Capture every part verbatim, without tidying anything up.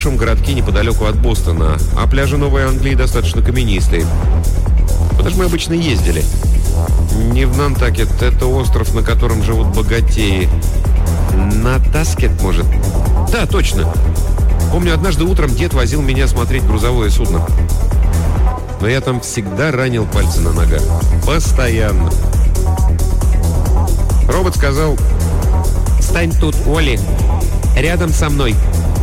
В городке неподалеку от Бостона, а пляжи Новой Англии достаточно каменистые. Куда же мы обычно ездили? Не в Нантакет, это остров, на котором живут богатеи. Натаскет, может? Да, точно. Помню, однажды утром дед возил меня смотреть грузовое судно. Но я там всегда ранил пальцы на ногах. Постоянно. Робот сказал: «Стань тут, Олли, рядом со мной».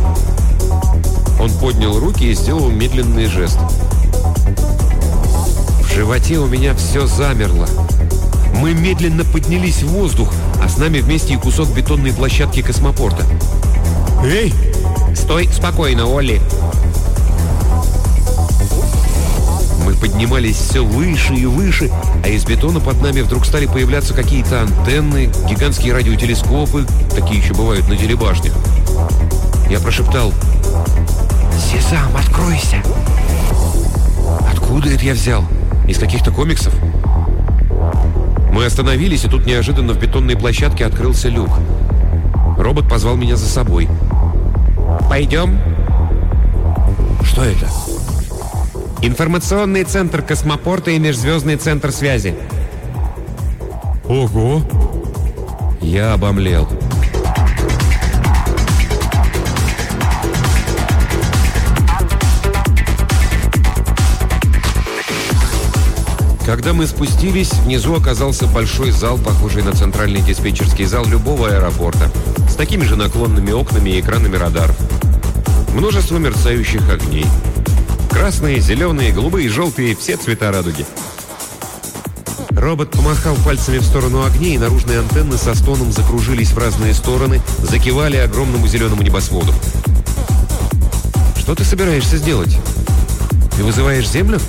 Он поднял руки и сделал медленный жест. В животе у меня все замерло. Мы медленно поднялись в воздух, а с нами вместе и кусок бетонной площадки космопорта. «Эй!» «Стой спокойно, Олли!» Мы поднимались все выше и выше, а из бетона под нами вдруг стали появляться какие-то антенны, гигантские радиотелескопы, такие еще бывают на телебашнях. Я прошептал: «Сезам, откройся!» Откуда это я взял? Из каких-то комиксов? Мы остановились, и тут неожиданно в бетонной площадке открылся люк. Робот позвал меня за собой. «Пойдем?» «Что это?» «Информационный центр космопорта и межзвездный центр связи». «Ого!» Я обомлел. Когда мы спустились, внизу оказался большой зал, похожий на центральный диспетчерский зал любого аэропорта, с такими же наклонными окнами и экранами радаров. Множество мерцающих огней. Красные, зеленые, голубые, желтые, все цвета радуги. Робот помахал пальцами в сторону огней, и наружные антенны со стоном закружились в разные стороны, закивали огромному зеленому небосводу. «Что ты собираешься сделать? Ты вызываешь Землю?»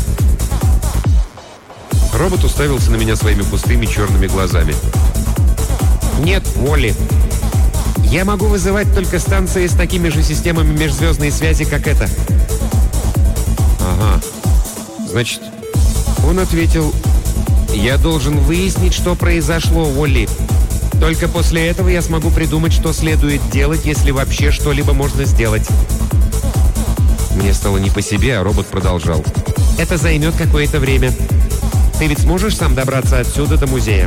Робот уставился на меня своими пустыми черными глазами. «Нет, Уолли. Я могу вызывать только станции с такими же системами межзвездной связи, как эта». «Ага. Значит...» Он ответил: «Я должен выяснить, что произошло, Уолли. Только после этого я смогу придумать, что следует делать, если вообще что-либо можно сделать». Мне стало не по себе, а робот продолжал: «Это займет какое-то время. Ты ведь сможешь сам добраться отсюда до музея?»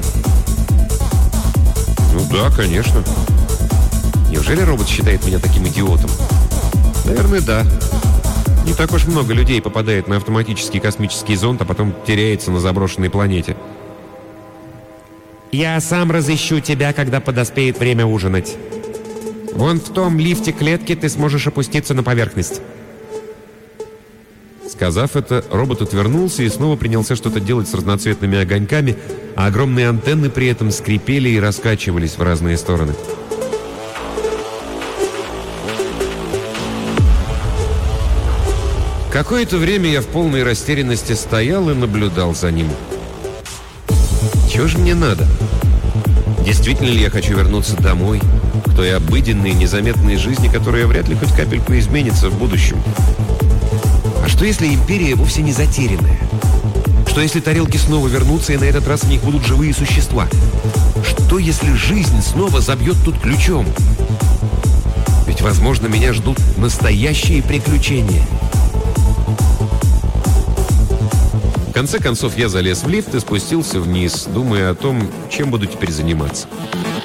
«Ну да, конечно». Неужели робот считает меня таким идиотом? Наверное, да. Не так уж много людей попадает на автоматический космический зонд, а потом теряется на заброшенной планете. «Я сам разыщу тебя, когда подоспеет время ужинать. Вон в том лифте клетки ты сможешь опуститься на поверхность». Сказав это, робот отвернулся и снова принялся что-то делать с разноцветными огоньками, а огромные антенны при этом скрипели и раскачивались в разные стороны. Какое-то время я в полной растерянности стоял и наблюдал за ним. Чего же мне надо? Действительно ли я хочу вернуться домой, к той обыденной, незаметной жизни, которая вряд ли хоть капельку изменится в будущем? А что, если империя вовсе не затерянная? Что, если тарелки снова вернутся, и на этот раз в них будут живые существа? Что, если жизнь снова забьет тут ключом? Ведь, возможно, меня ждут настоящие приключения. В конце концов, я залез в лифт и спустился вниз, думая о том, чем буду теперь заниматься.